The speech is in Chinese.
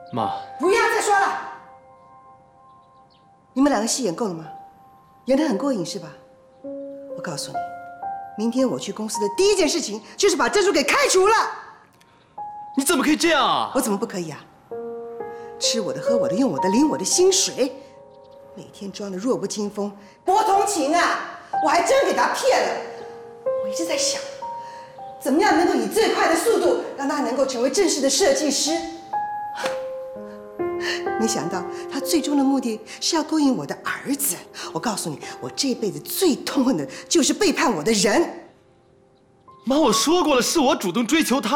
妈， 不要再说了。你们两个戏演够了吗？演得很过瘾是吧？我告诉你，明天我去公司的第一件事情就是把珍珠给开除了。 你怎么可以这样啊？ 我怎么不可以啊？吃我的，喝我的，用我的，领我的薪水，每天装的弱不禁风，博同情啊！我还真给他骗了。我一直在想，怎么样能够以最快的速度让他能够成为正式的设计师。没想到他最终的目的是要勾引我的儿子。我告诉你，我这辈子最痛恨的就是背叛我的人。 妈，我说过了，是我主动追求他。